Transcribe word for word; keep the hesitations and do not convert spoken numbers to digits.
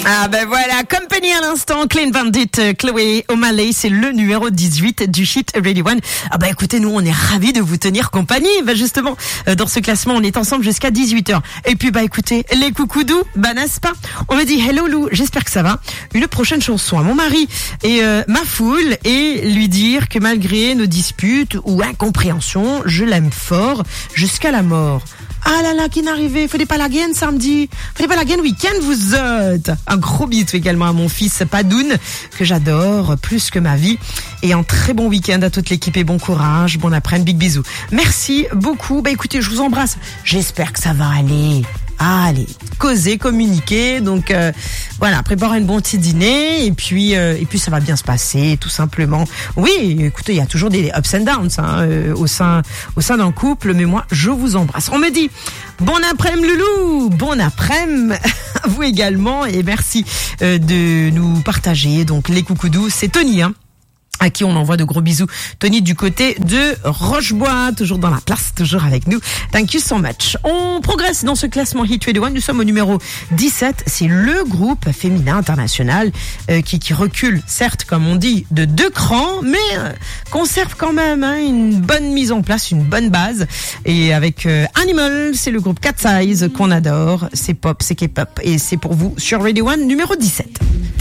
Ah ben voilà, Company à l'instant, Clean Bandit, Chloé O'Malley, c'est le numéro dix-huit du Hit Radio One. Ah bah écoutez, nous on est ravis de vous tenir compagnie. Bah justement, dans ce classement, on est ensemble jusqu'à dix-huit heures. Et puis bah écoutez, les coucoudous, bah n'est-ce pas? On me dit hello Lou, j'espère que ça va. Une prochaine chanson à mon mari et euh, ma foule et lui dire que malgré nos disputes ou incompréhensions, je l'aime fort jusqu'à la mort. Ah là là, qui n'est arrivé, fallait pas la gaine samedi, fallait pas la gaine week-end, vous êtes. Un gros bisou également à mon fils Padoun, que j'adore plus que ma vie. Et un très bon week-end à toute l'équipe et bon courage, bon après-midi, big bisous. Merci beaucoup, bah écoutez, je vous embrasse, j'espère que ça va aller. Allez, causer, communiquer, donc euh, voilà, préparer une bon petit dîner et puis euh, et puis ça va bien se passer, tout simplement. Oui, écoutez, il y a toujours des ups and downs hein, euh, au sein au sein d'un couple, mais moi je vous embrasse. On me dit bon après-midi Loulou, bon après-midi à vous également et merci euh, de nous partager. Donc les coucoudous, c'est Tony, hein. À qui on envoie de gros bisous. Tony du côté de Rochebois, toujours dans la place, toujours avec nous. Thank you so much. On progresse dans ce classement Hit Radio One. Nous sommes au numéro dix-sept. C'est le groupe féminin international euh, qui, qui recule, certes, comme on dit, de deux crans, mais euh, conserve quand même hein, une bonne mise en place, une bonne base. Et avec euh, Animal, c'est le groupe Cat Size qu'on adore. C'est pop, c'est K-pop. Et c'est pour vous sur Radio One numéro dix-sept.